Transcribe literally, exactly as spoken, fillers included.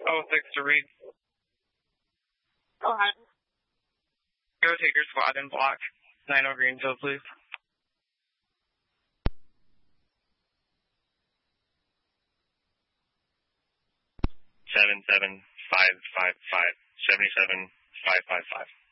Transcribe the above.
Oh, six to read. Go ahead. Go take your squad and block. nine oh Greenfield, please. Seven seven five five five seventy seven five five five.